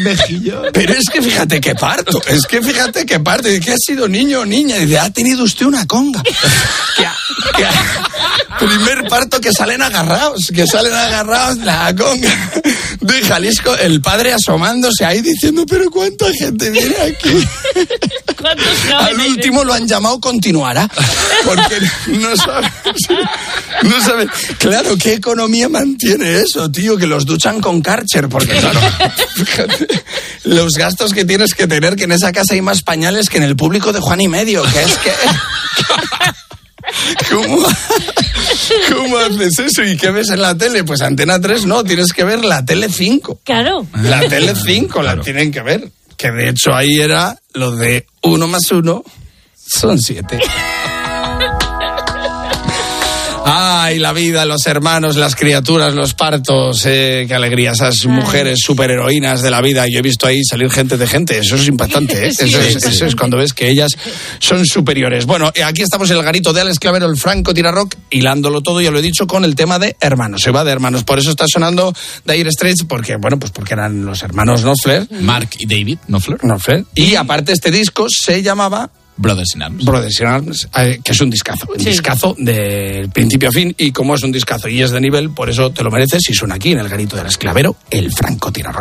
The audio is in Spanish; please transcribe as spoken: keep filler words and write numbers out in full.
mejillón. Pero es que fíjate qué parto, es que fíjate qué parto. ¿Qué ha sido niño o niña? Y dice, ha tenido usted una conga. Que ha, que ha, primer parto que salen agarrados, que salen agarrados la conga de Jalisco. El padre asomándose ahí diciendo, pero ¿cuánta gente viene aquí? Al último lo han llamado continuará, porque no sabe, no sabe. Claro, ¿qué economía mantiene eso, tío? Que los duchan con Karcher, porque claro, fíjate, los gastos que tienes que tener, que en esa casa hay más pañales que en el público de Juan y Medio, que es que... ¿Cómo, ¿Cómo haces eso? ¿Y qué ves en la tele? Pues Antena tres no, tienes que ver la Tele cinco. Claro. La Tele cinco la claro. tienen que ver. Que de hecho ahí era lo de uno más uno son siete. Ay, la vida, los hermanos, las criaturas, los partos, eh, qué alegría, esas mujeres superheroínas de la vida. Yo he visto ahí salir gente de gente, eso es impactante, ¿eh? Sí, eso, es, sí. eso es cuando ves que ellas son superiores. Bueno, aquí estamos en el garito de Alex Clavero, el Franco Tirarrock, hilándolo todo, ya lo he dicho, con el tema de hermanos. Se va de hermanos, por eso está sonando Dire Straits, porque, bueno, pues porque eran los hermanos Knopfler. Mark y David Knopfler. Knopfler. Y aparte este disco se llamaba... Brothers in Arms. Brothers in Arms, eh, que es un discazo, un Sí. discazo de principio a fin, y como es un discazo y es de nivel, por eso te lo mereces y suena aquí en el garito del Esclavero, el Franco Tirarrock.